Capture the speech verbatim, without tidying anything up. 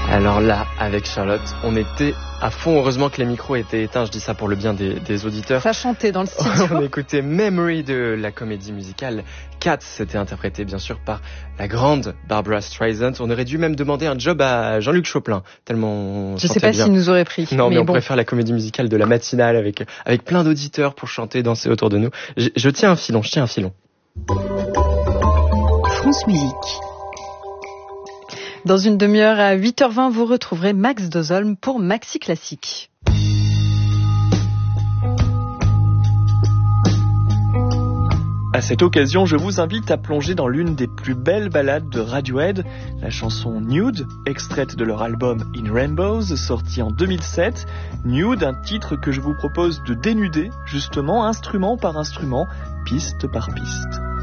Alors là, avec Charlotte, on était à fond. Heureusement que les micros étaient éteints. Je dis ça pour le bien des, des auditeurs. Ça chantait dans le studio. On écoutait Memory de la comédie musicale Cats. C'était interprété bien sûr par la grande Barbra Streisand. On aurait dû même demander un job à Jean-Luc Choplin, tellement on Je sais pas bien. s'il nous aurait pris. Non, mais, mais on bon. préfère la comédie musicale de la matinale avec, avec plein d'auditeurs pour chanter, danser autour de nous. Je, je tiens un filon, je tiens un filon. France Musique. Dans une demi-heure à huit heures vingt, vous retrouverez Max Dozolm pour Maxi Classique. À cette occasion, je vous invite à plonger dans l'une des plus belles ballades de Radiohead, la chanson Nude, extraite de leur album In Rainbows, sorti en deux mille sept. Nude, un titre que je vous propose de dénuder, justement, instrument par instrument, piste par piste.